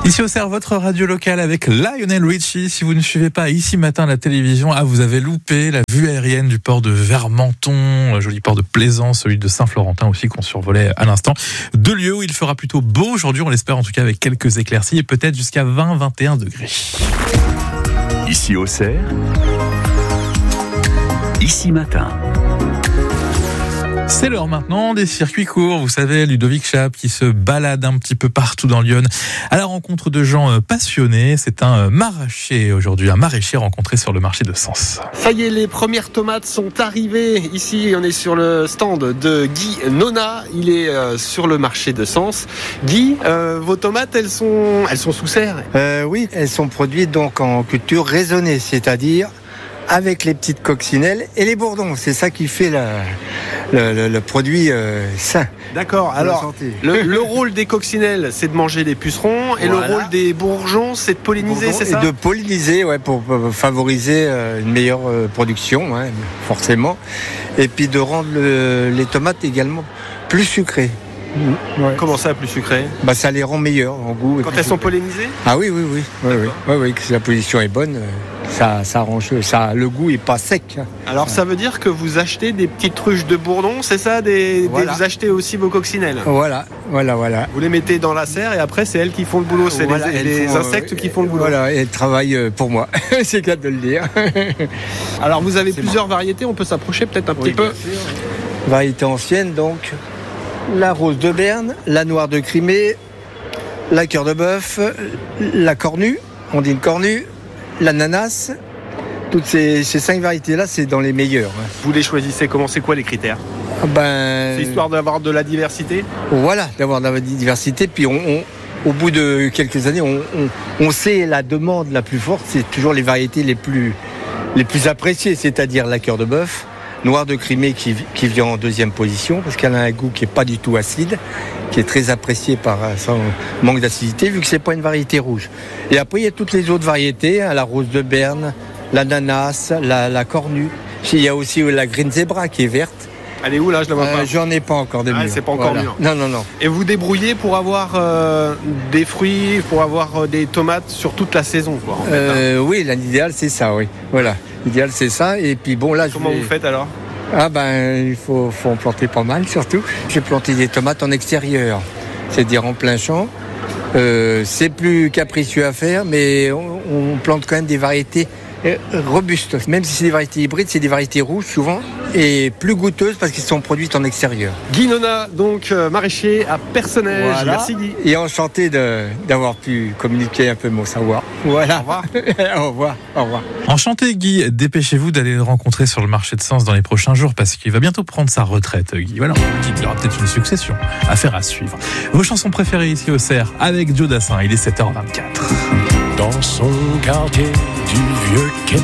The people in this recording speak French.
Ici au Cerf, votre radio locale avec Lionel Richie. Si vous ne suivez pas Ici Matin la télévision, vous avez loupé la vue aérienne du port de Vermenton, joli port de Plaisance, celui de Saint-Florentin aussi qu'on survolait à l'instant. Deux lieux où il fera plutôt beau aujourd'hui, on l'espère en tout cas avec quelques éclaircies et peut-être jusqu'à 20-21 degrés. Ici au Cerf, Ici Matin. C'est l'heure maintenant des circuits courts. Vous savez, Ludovic Chap qui se balade un petit peu partout dans Lyon à la rencontre de gens passionnés. C'est un maraîcher aujourd'hui, un maraîcher rencontré sur le marché de Sens. Ça y est, les premières tomates sont arrivées. Ici, on est sur le stand de Guy Nona. Il est sur le marché de Sens. Guy, vos tomates, elles sont sous serre. Oui, elles sont produites donc en culture raisonnée, c'est-à-dire avec les petites coccinelles et les bourdons. C'est ça qui fait le produit sain. D'accord. Alors, le rôle des coccinelles, c'est de manger des pucerons, et voilà. Le rôle des bourgeons, c'est de polliniser, c'est ça ? Et de polliniser, pour favoriser une meilleure production, forcément. Et puis de rendre les tomates également plus sucrées. Ouais. Comment ça, plus sucré ? Ça les rend meilleures en goût. Quand elles sont pollinisées ? Ah oui. Si la position est bonne, ça arrange. Le goût est pas sec. Alors ça veut dire que vous achetez des petites ruches de bourdons, c'est ça ? Voilà. Vous achetez aussi vos coccinelles ? Voilà. Vous les mettez dans la serre et après c'est elles qui font le boulot, c'est les insectes qui font le boulot. Voilà, elles travaillent pour moi, c'est le cas de le dire. Alors vous avez plusieurs variétés, on peut s'approcher peut-être un petit peu. Variété ancienne donc. La rose de Berne, la noire de Crimée, la cœur de bœuf, la cornue, on dit une cornue, l'ananas. Toutes ces 5 variétés-là, c'est dans les meilleures. Vous les choisissez comment ? C'est quoi les critères ? C'est histoire d'avoir de la diversité ? Voilà, d'avoir de la diversité. Puis au bout de quelques années, on sait la demande la plus forte, c'est toujours les variétés les plus appréciées, c'est-à-dire la cœur de bœuf, noire de Crimée qui vient en deuxième position parce qu'elle a un goût qui est pas du tout acide, qui est très apprécié par son manque d'acidité vu que c'est pas une variété rouge. Et après il y a toutes les autres variétés, la rose de Berne, l'ananas, la cornue. Il y a aussi la green zebra qui est verte. Elle est où là ? Je la vois pas. J'en ai pas encore de mûres. C'est pas encore mûr. Non. Et vous débrouillez pour avoir des fruits, pour avoir des tomates sur toute la saison, quoi. Oui, l'idéal c'est ça, oui. Voilà. L'idéal c'est ça. Et puis bon là. Comment vous faites alors ? Il faut en planter pas mal surtout. J'ai planté des tomates en extérieur, c'est-à-dire en plein champ. C'est plus capricieux à faire, mais on plante quand même des variétés robustes. Même si c'est des variétés hybrides, c'est des variétés rouges souvent et plus goûteuses parce qu'elles sont produites en extérieur. Guy Nona, donc maraîcher à Personnage. Voilà. Merci Guy. Et enchanté d'avoir pu communiquer un peu mon savoir. Voilà. Au revoir. Au revoir. Enchanté Guy, dépêchez-vous d'aller le rencontrer sur le marché de Sens dans les prochains jours parce qu'il va bientôt prendre sa retraite, Guy. Voilà, il y aura peut-être une succession à faire à suivre. Vos chansons préférées ici au Cerf avec Joe Dassin, il est 7h24. Dans son quartier du vieux quai